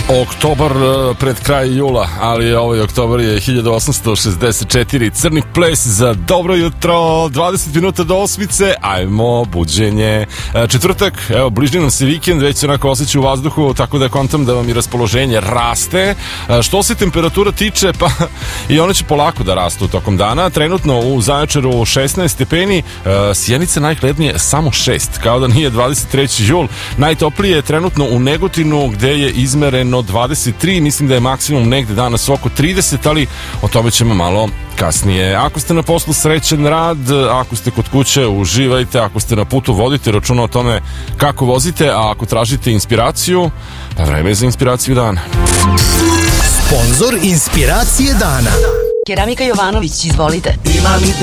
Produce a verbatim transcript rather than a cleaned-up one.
Oktobar pred kraj jula, ali ovaj oktobar je hiljadu osamsto šezdeset četiri. Crni ples za dobro jutro, dvadeset minuta do osmice, ajmo buđenje. Četvrtak, evo, bližnji nam se vikend, već se onako osjeća u vazduhu, tako da kontam da vam i raspoloženje raste. Što se temperatura tiče, pa i one će polako da rastu tokom dana. Trenutno u Zaječaru šesnaest stepeni, Sjenica najhladnije samo šest, kao da nije dvadeset treći jul. Najtoplije je trenutno u Negotinu, gde je izmereno dvadeset tri, mislim da je maksimum negde danas oko trideset, ali o tome ćemo malo kasnije. Ako ste na poslu, srećan rad, ako ste kod kuće, uživajte, ako ste na putu, vodite računa o tome kako vozite, a ako tražite inspiraciju, pa vreme je za inspiraciju dana. Sponzor inspiracije dana. Keramika Jovanović, izvolite. Imam ideju